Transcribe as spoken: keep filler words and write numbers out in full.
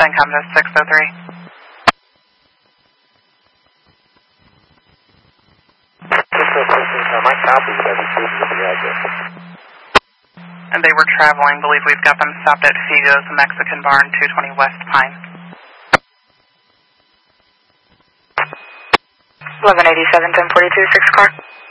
CENTCOM to six oh three. six oh three CENTCOM, my copy is every two to the address. And they were traveling. Believe we've got them stopped at Figo's Mexican Barn, two twenty West Pine. eleven eighty-seven, ten forty-two, six car.